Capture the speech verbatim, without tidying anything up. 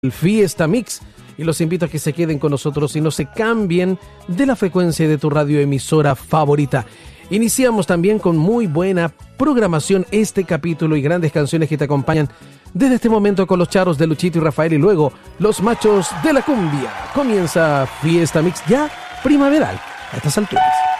el Fiesta Mix y los invito a que se queden con nosotros y no se cambien de la frecuencia de tu radioemisora favorita. Iniciamos también con muy buena programación este capítulo y grandes canciones que te acompañan desde este momento con los charros de Luchito y Rafael y luego los machos de la cumbia. Comienza Fiesta Mix ya primaveral a estas alturas.